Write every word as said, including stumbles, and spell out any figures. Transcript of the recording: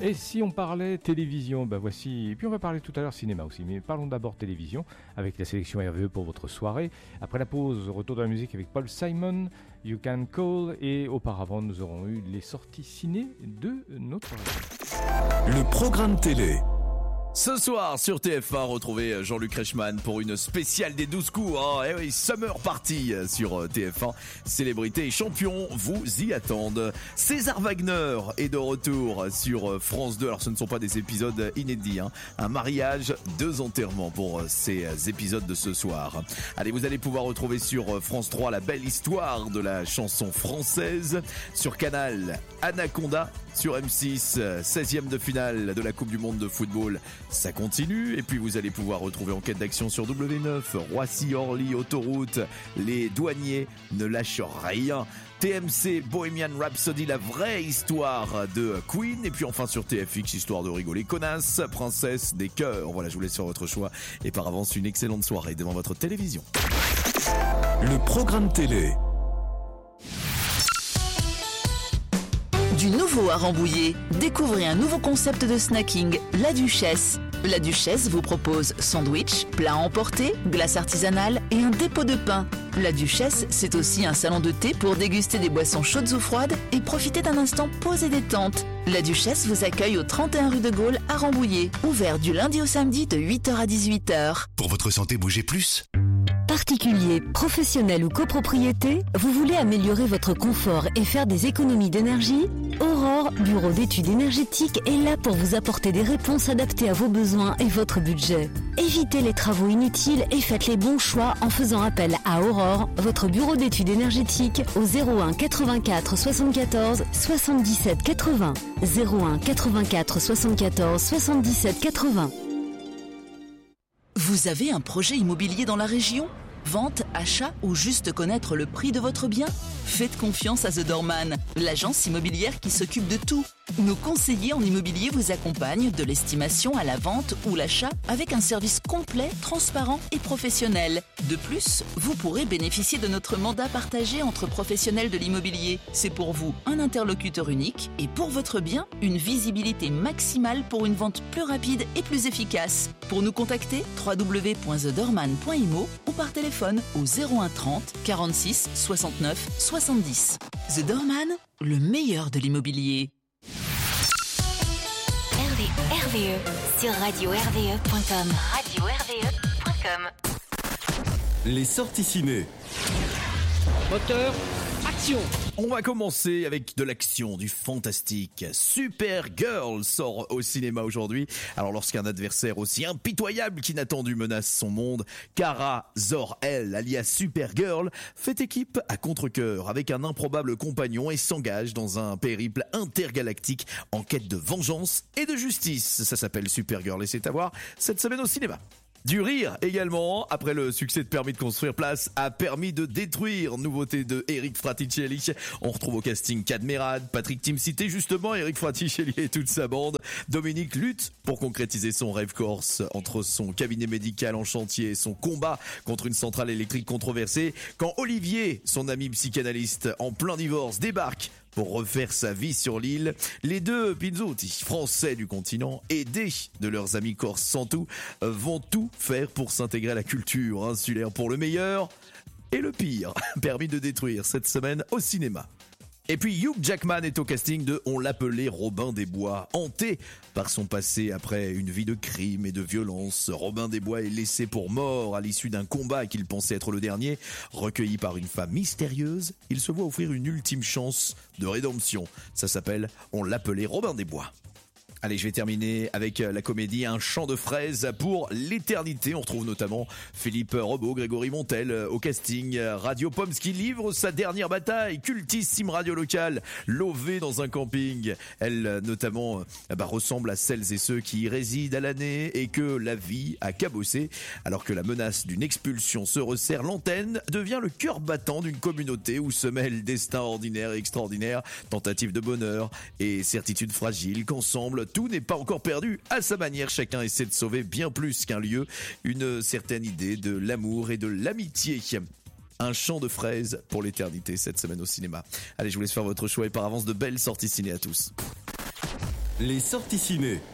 Et si on parlait télévision, bah voici, et puis on va parler tout à l'heure cinéma aussi, mais parlons d'abord télévision, avec la sélection R V E pour votre soirée. Après la pause, retour de la musique avec Paul Simon, You Can Call, et auparavant nous aurons eu les sorties ciné de notre région. Le programme télé. Ce soir sur T F un, retrouvez Jean-Luc Reichmann pour une spéciale des douze coups. Hein. Eh oui, Summer Party sur T F un. Célébrités et champions vous y attendent. César Wagner est de retour sur France deux. Alors ce ne sont pas des épisodes inédits. Hein. Un mariage, deux enterrements pour ces épisodes de ce soir. Allez, vous allez pouvoir retrouver sur France trois la belle histoire de la chanson française. Sur Canal, Anaconda. Sur M six, seizième de finale de la Coupe du Monde de football, ça continue. Et puis vous allez pouvoir retrouver Enquête d'action sur W neuf, Roissy-Orly, autoroute, les douaniers ne lâchent rien. T M C, Bohemian Rhapsody, la vraie histoire de Queen. Et puis enfin sur T F X, histoire de rigoler, Connasse, princesse des cœurs. Voilà, je vous laisse faire votre choix. Et par avance, une excellente soirée devant votre télévision. Le programme télé. Du nouveau à Rambouillet, découvrez un nouveau concept de snacking, La Duchesse. La Duchesse vous propose sandwich, plats à emporter, glace artisanale et un dépôt de pain. La Duchesse, c'est aussi un salon de thé pour déguster des boissons chaudes ou froides et profiter d'un instant posé détente. La Duchesse vous accueille au trente et un rue de Gaulle à Rambouillet, ouvert du lundi au samedi de huit heures à dix-huit heures. Pour votre santé, bougez plus. Particulier, professionnel ou copropriété, vous voulez améliorer votre confort et faire des économies d'énergie? Aurore, bureau d'études énergétiques, est là pour vous apporter des réponses adaptées à vos besoins et votre budget. Évitez les travaux inutiles et faites les bons choix en faisant appel à Aurore, votre bureau d'études énergétiques, au zéro un quatre-vingt-quatre soixante-quatorze soixante-dix-sept quatre-vingts. zéro un quatre-vingt-quatre soixante-quatorze soixante-dix-sept quatre-vingts. Vous avez un projet immobilier dans la région ? Vente, achat ou juste connaître le prix de votre bien ? Faites confiance à The Doorman, l'agence immobilière qui s'occupe de tout. Nos conseillers en immobilier vous accompagnent de l'estimation à la vente ou l'achat avec un service complet, transparent et professionnel. De plus, vous pourrez bénéficier de notre mandat partagé entre professionnels de l'immobilier. C'est pour vous un interlocuteur unique et pour votre bien, une visibilité maximale pour une vente plus rapide et plus efficace. Pour nous contacter, w w w point the doorman point i m o ou par téléphone au zéro un trente quarante-six soixante-neuf soixante-dix. The Doorman, le meilleur de l'immobilier. R V E sur radio r v e point com. radio r v e point com. Les sorties ciné. Moteur, action. On va commencer avec de l'action, du fantastique. Supergirl sort au cinéma aujourd'hui. Alors lorsqu'un adversaire aussi impitoyable qu'inattendu menace son monde, Kara Zor-El, alias Supergirl, fait équipe à contre-cœur avec un improbable compagnon et s'engage dans un périple intergalactique en quête de vengeance et de justice. Ça s'appelle Supergirl et c'est à voir cette semaine au cinéma. Du rire également, après le succès de Permis de construire, place à Permis de détruire, nouveauté de Eric Fraticelli. On retrouve au casting Cadmerade, Patrick Timsit, justement Eric Fraticelli et toute sa bande. Dominique lutte pour concrétiser son rêve corse entre son cabinet médical en chantier et son combat contre une centrale électrique controversée. Quand Olivier, son ami psychanalyste en plein divorce, débarque pour refaire sa vie sur l'île, les deux Pinzotti, français du continent, aidés de leurs amis corses sans tout, vont tout faire pour s'intégrer à la culture insulaire pour le meilleur et le pire. Permis de détruire cette semaine au cinéma. Et puis Hugh Jackman est au casting de On l'appelait Robin des Bois. Hanté par son passé après une vie de crime et de violence, Robin des Bois est laissé pour mort à l'issue d'un combat qu'il pensait être le dernier. Recueilli par une femme mystérieuse, il se voit offrir une ultime chance de rédemption. Ça s'appelle On l'appelait Robin des Bois. Allez, je vais terminer avec la comédie Un champ de fraises pour l'éternité. On retrouve notamment Philippe Rebaud, Grégory Montel au casting. Radio Pomsky livre sa dernière bataille, cultissime radio locale, lové dans un camping. Elle, notamment, bah, ressemble à celles et ceux qui y résident à l'année et que la vie a cabossé. Alors que la menace d'une expulsion se resserre, l'antenne devient le cœur battant d'une communauté où se mêlent destin ordinaire et extraordinaire, tentative de bonheur et certitude fragile qu'ensemble, tout n'est pas encore perdu. À sa manière, chacun essaie de sauver bien plus qu'un lieu, une certaine idée de l'amour et de l'amitié. Un champ de fraises pour l'éternité cette semaine au cinéma. Allez, je vous laisse faire votre choix et par avance de belles sorties ciné à tous. Les sorties ciné.